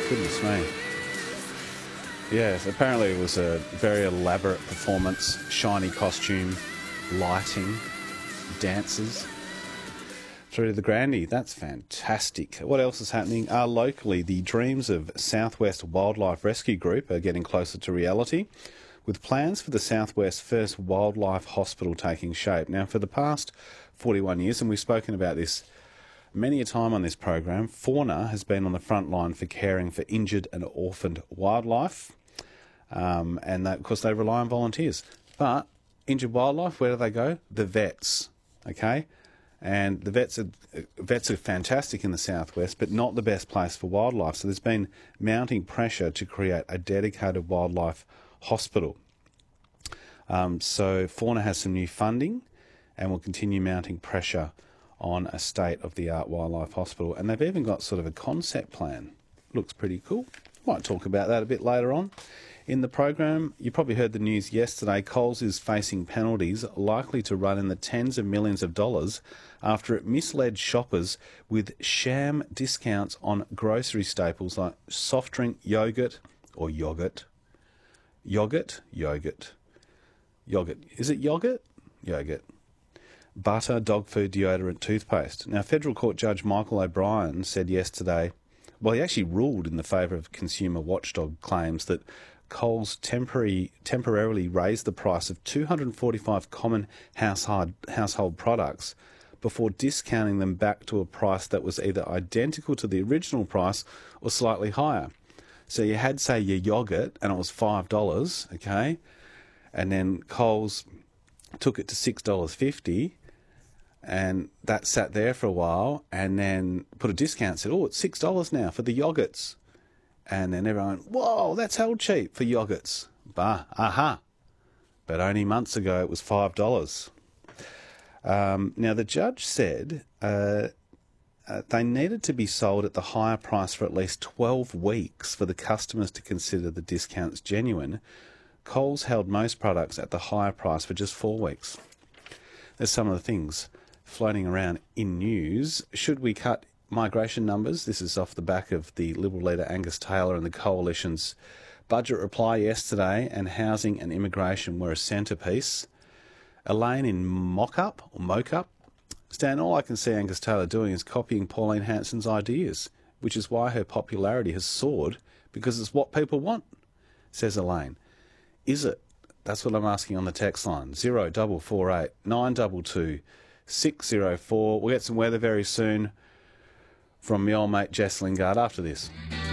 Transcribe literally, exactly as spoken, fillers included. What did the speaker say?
Goodness me. Yes, apparently it was a very elaborate performance, shiny costume, lighting, dancers. Through to the Grandy. That's fantastic. What else is happening? Uh, locally, the dreams of Southwest Wildlife Rescue Group are getting closer to reality, with plans for the Southwest first wildlife hospital taking shape. Now, for the past forty-one years, and we've spoken about this many a time on this program, Fauna has been on the front line for caring for injured and orphaned wildlife, um, and that, of course, they rely on volunteers. But injured wildlife, where do they go? The vets, okay? And the vets are, vets are fantastic in the Southwest, but not the best place for wildlife. So there's been mounting pressure to create a dedicated wildlife hospital. Um, so Fauna has some new funding and will continue mounting pressure on a state-of-the-art wildlife hospital. And they've even got sort of a concept plan. Looks pretty cool. Might talk about that a bit later on. In the program, you probably heard the news yesterday, Coles is facing penalties likely to run in the tens of millions of dollars after it misled shoppers with sham discounts on grocery staples like soft drink, yogurt, or yogurt. Yogurt? Yogurt. Yogurt. Is it yogurt? Yogurt. Butter, dog food, deodorant, toothpaste. Now, Federal Court Judge Michael O'Brien said yesterday, well, he actually ruled in the favour of consumer watchdog claims that Coles temporary, temporarily raised the price of two hundred forty-five common household, household products before discounting them back to a price that was either identical to the original price or slightly higher. So you had, say, your yoghurt, and it was five dollars, okay, and then Coles took it to six dollars fifty, and that sat there for a while, and then put a discount, said, oh, it's six dollars now for the yogurts. And then everyone, whoa, that's hell cheap for yogurts. Bah, aha. But only months ago it was five dollars. Um, now, the judge said uh, uh, they needed to be sold at the higher price for at least twelve weeks for the customers to consider the discounts genuine. Coles held most products at the higher price for just four weeks. There's some of the things floating around in news. Should we cut migration numbers? This is off the back of the Liberal leader Angus Taylor and the Coalition's budget reply yesterday, and housing and immigration were a centrepiece. Elaine in mock-up, or mock-up. Stan, all I can see Angus Taylor doing is copying Pauline Hanson's ideas, which is why her popularity has soared, because it's what people want, says Elaine. Is it? That's what I'm asking on the text line. zero double four eight nine two two six zero four. We'll get some weather very soon from my old mate Jess Lingard after this.